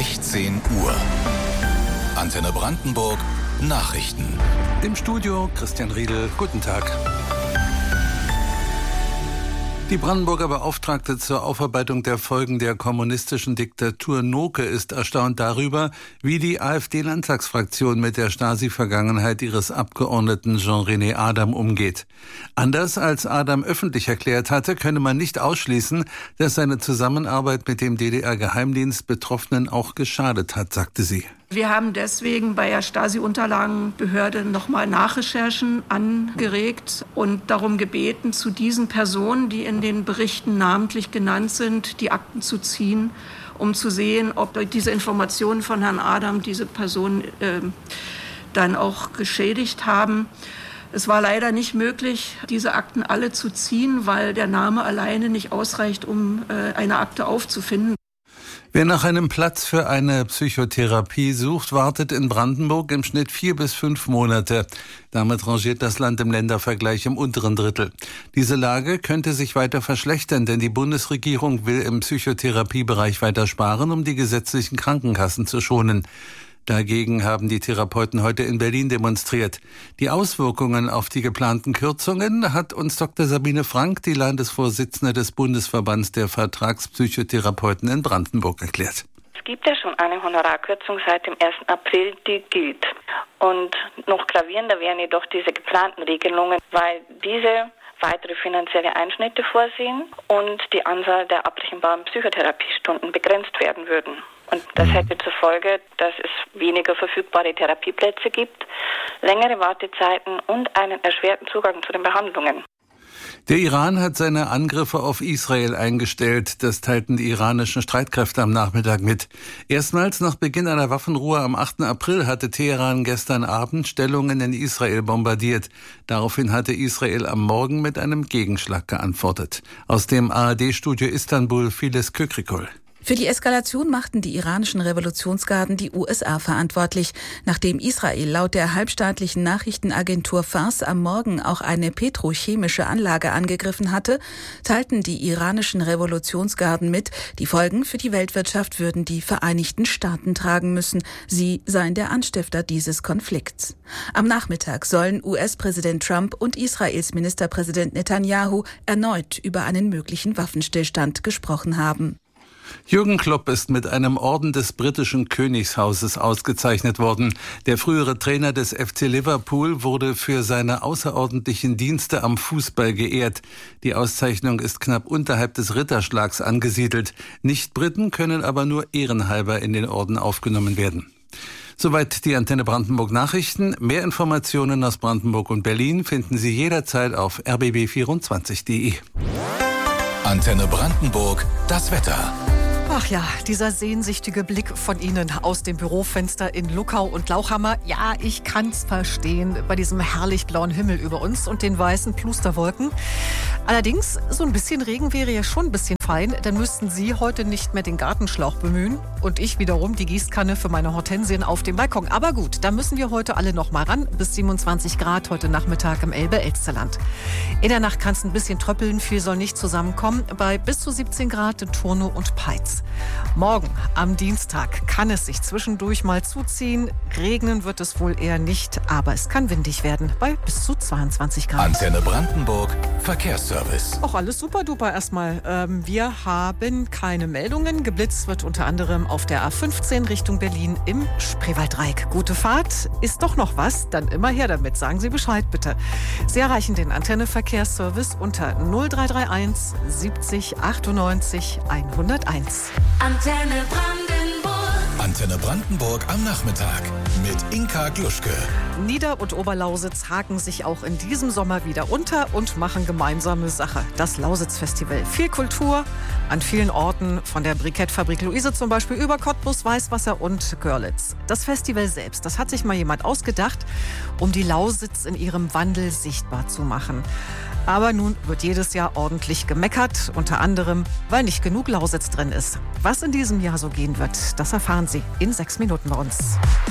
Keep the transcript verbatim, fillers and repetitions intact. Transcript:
sechzehn Uhr. Antenne Brandenburg Nachrichten. Im Studio Christian Riedel. Guten Tag. Die Brandenburger Beauftragte zur Aufarbeitung der Folgen der kommunistischen Diktatur Noke ist erstaunt darüber, wie die AfD-Landtagsfraktion mit der Stasi-Vergangenheit ihres Abgeordneten Jean-René Adam umgeht. Anders als Adam öffentlich erklärt hatte, könne man nicht ausschließen, dass seine Zusammenarbeit mit dem D D R-Geheimdienst Betroffenen auch geschadet hat, sagte sie. Wir haben deswegen bei der Stasi-Unterlagenbehörde nochmal Nachrecherchen angeregt und darum gebeten, zu diesen Personen, die in den Berichten namentlich genannt sind, die Akten zu ziehen, um zu sehen, ob diese Informationen von Herrn Adam diese Personen äh, dann auch geschädigt haben. Es war leider nicht möglich, diese Akten alle zu ziehen, weil der Name alleine nicht ausreicht, um äh, eine Akte aufzufinden. Wer nach einem Platz für eine Psychotherapie sucht, wartet in Brandenburg im Schnitt vier bis fünf Monate. Damit rangiert das Land im Ländervergleich im unteren Drittel. Diese Lage könnte sich weiter verschlechtern, denn die Bundesregierung will im Psychotherapiebereich weiter sparen, um die gesetzlichen Krankenkassen zu schonen. Dagegen haben die Therapeuten heute in Berlin demonstriert. Die Auswirkungen auf die geplanten Kürzungen hat uns Doktor Sabine Frank, die Landesvorsitzende des Bundesverbands der Vertragspsychotherapeuten in Brandenburg, erklärt. Es gibt ja schon eine Honorarkürzung seit dem ersten April, die gilt. Und noch gravierender wären jedoch diese geplanten Regelungen, weil diese weitere finanzielle Einschnitte vorsehen und die Anzahl der abrechenbaren Psychotherapiestunden begrenzt werden würden. Und das hätte zur Folge, dass es weniger verfügbare Therapieplätze gibt, längere Wartezeiten und einen erschwerten Zugang zu den Behandlungen. Der Iran hat seine Angriffe auf Israel eingestellt. Das teilten die iranischen Streitkräfte am Nachmittag mit. Erstmals nach Beginn einer Waffenruhe am achten April hatte Teheran gestern Abend Stellungen in Israel bombardiert. Daraufhin hatte Israel am Morgen mit einem Gegenschlag geantwortet. Aus dem A R D-Studio Istanbul Filis Kökrikol. Für die Eskalation machten die iranischen Revolutionsgarden die U S A verantwortlich. Nachdem Israel laut der halbstaatlichen Nachrichtenagentur Fars am Morgen auch eine petrochemische Anlage angegriffen hatte, teilten die iranischen Revolutionsgarden mit, die Folgen für die Weltwirtschaft würden die Vereinigten Staaten tragen müssen. Sie seien der Anstifter dieses Konflikts. Am Nachmittag sollen U S-Präsident Trump und Israels Ministerpräsident Netanyahu erneut über einen möglichen Waffenstillstand gesprochen haben. Jürgen Klopp ist mit einem Orden des britischen Königshauses ausgezeichnet worden. Der frühere Trainer des F C Liverpool wurde für seine außerordentlichen Dienste am Fußball geehrt. Die Auszeichnung ist knapp unterhalb des Ritterschlags angesiedelt. Nicht-Briten können aber nur ehrenhalber in den Orden aufgenommen werden. Soweit die Antenne Brandenburg Nachrichten. Mehr Informationen aus Brandenburg und Berlin finden Sie jederzeit auf r b b vierundzwanzig punkt d e. Antenne Brandenburg, das Wetter. Ach ja, dieser sehnsüchtige Blick von Ihnen aus dem Bürofenster in Luckau und Lauchhammer. Ja, ich kann's verstehen bei diesem herrlich blauen Himmel über uns und den weißen Plusterwolken. Allerdings, so ein bisschen Regen wäre ja schon ein bisschen fein. Dann müssten Sie heute nicht mehr den Gartenschlauch bemühen und ich wiederum die Gießkanne für meine Hortensien auf dem Balkon. Aber gut, da müssen wir heute alle noch mal ran. Bis siebenundzwanzig Grad heute Nachmittag im Elbe-Elsterland. In der Nacht kann es ein bisschen tröppeln, viel soll nicht zusammenkommen. Bei bis zu siebzehn Grad in Turnow und Peitz. Morgen, am Dienstag, kann es sich zwischendurch mal zuziehen. Regnen wird es wohl eher nicht, aber es kann windig werden bei bis zu zweiundzwanzig Grad. Antenne Brandenburg, Verkehrsservice. Auch alles super duper erstmal. Ähm, wir haben keine Meldungen. Geblitzt wird unter anderem auf der A fünfzehn Richtung Berlin im Spreewalddreieck. Gute Fahrt. Ist doch noch was? Dann immer her damit. Sagen Sie Bescheid, bitte. Sie erreichen den Antenne Verkehrsservice unter null drei drei eins siebzig achtundneunzig hunderteins. Antenne Brandenburg. Antenne Brandenburg am Nachmittag mit Inka Gluschke. Nieder- und Oberlausitz haken sich auch in diesem Sommer wieder unter und machen gemeinsame Sache. Das Lausitz-Festival. Viel Kultur an vielen Orten, von der Brikettfabrik Luise zum Beispiel über Cottbus, Weißwasser und Görlitz. Das Festival selbst, das hat sich mal jemand ausgedacht, um die Lausitz in ihrem Wandel sichtbar zu machen. Aber nun wird jedes Jahr ordentlich gemeckert, unter anderem, weil nicht genug Lausitz drin ist. Was in diesem Jahr so gehen wird, das erfahren Sie in sechs Minuten bei uns.